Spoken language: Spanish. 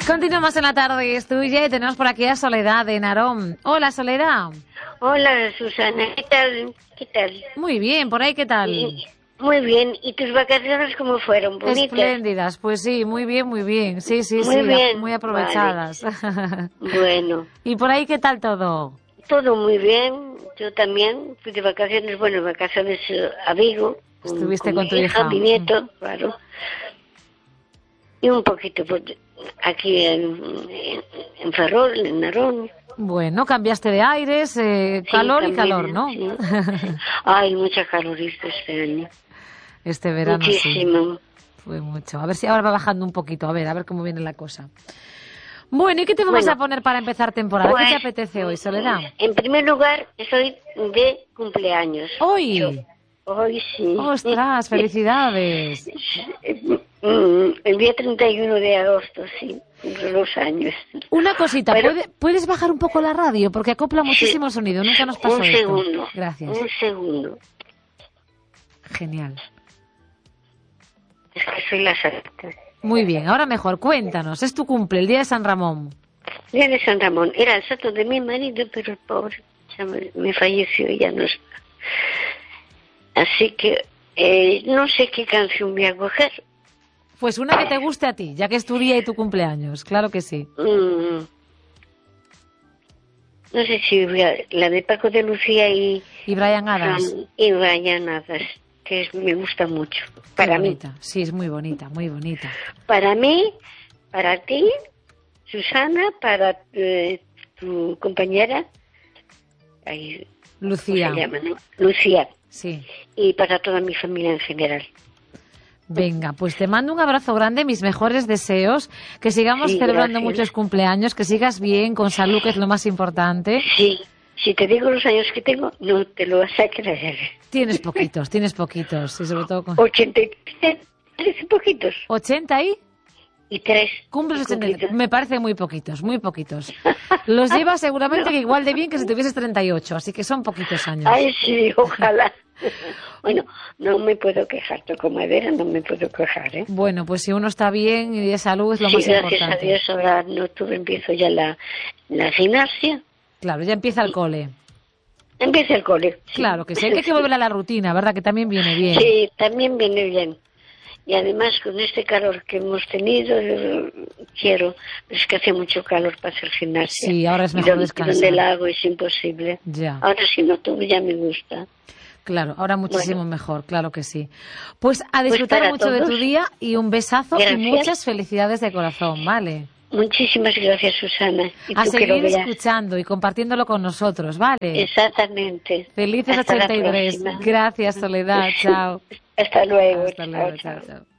Continuamos en la tarde, es tuya y tenemos por aquí a Soledad de Narón. Hola, Soledad. Hola, Susana, ¿qué tal? ¿Qué tal? Muy bien, ¿por ahí qué tal? Muy bien, ¿y tus vacaciones cómo fueron? ¿Bonitas? Espléndidas, pues sí, muy bien, muy bien. Sí, Muy bien, muy aprovechadas. Vale. Bueno. ¿Y por ahí qué tal todo? Todo muy bien, yo también fui de vacaciones, vacaciones a Vigo. Estuviste con tu mi hija. Mi nieto, claro. Y un poquito pues, aquí en Ferrol, en Narón. Bueno, cambiaste de aires, calor también, y calor, ¿no? Sí. Ay, mucha calorista este año. Este verano muchísimo. Sí. Fue mucho. A ver si ahora va bajando un poquito, a ver cómo viene la cosa. Bueno, ¿y qué te vamos a poner para empezar temporada? Pues, ¿Qué te apetece hoy, Soledad? En primer lugar, estoy de cumpleaños. ¿Hoy? Hoy sí. ¡Ostras, felicidades! El día 31 de agosto, sí, cumplo los años. Una cosita, ¿puedes bajar un poco la radio? Porque acopla muchísimo el sonido, nunca nos pasó esto. Un segundo. Gracias. Un segundo. Genial. Es que soy la santa. Muy bien, ahora mejor, cuéntanos, es tu cumple, el día de San Ramón. El día de San Ramón, era el santo de mi marido, pero el pobre ya me falleció y ya no está. Así que no sé qué canción voy a coger. Pues una que te guste a ti, ya que es tu día y tu cumpleaños, claro que sí. No sé si voy a, la de Paco de Lucía y Bryan Adams. Y Bryan Adams, que me gusta mucho. Para mí. Sí, es muy bonita, muy bonita. Para mí, para ti, Susana, para tu compañera, Lucía. ¿Cómo se llama, no? Lucía. Sí. Y para toda mi familia en general. Venga, pues te mando un abrazo grande, mis mejores deseos, que sigamos celebrando muchos cumpleaños, que sigas bien, con salud, que es lo más importante. Sí, si te digo los años que tengo, no te lo vas a creer. Tienes poquitos, y sobre todo con... 83, poquitos. ¿80 y 3. Cumples 83. Me parece muy poquitos, muy poquitos. Los llevas seguramente que igual de bien que si tuvieses 38, así que son poquitos años. Ay, sí, ojalá. Bueno, no me puedo quejar, toco madera, no me puedo quejar, ¿eh? Bueno, pues si uno está bien y de salud es lo más importante. Sí, gracias a Dios, ahora en octubre empiezo ya la gimnasia. Claro, ya empieza el cole. Empieza el cole. Sí. Claro, que sí, hay que volver a la rutina, ¿verdad? Que también viene bien. Sí, también viene bien. Y además con este calor que hemos tenido, quiero, es que hace mucho calor para hacer gimnasia. Sí, ahora es mejor descansar. Donde el hago es imposible. Ya. Ahora sí, no, todo ya me gusta. Claro, ahora muchísimo mejor, claro que sí. Pues a disfrutar mucho de tu día y un besazo y muchas felicidades de corazón, ¿vale? Muchísimas gracias, Susana. Y a seguir escuchando y compartiéndolo con nosotros, ¿vale? Exactamente. Felices 83. Gracias, Soledad. Chao. Hasta luego. Hasta luego. Chao, chao.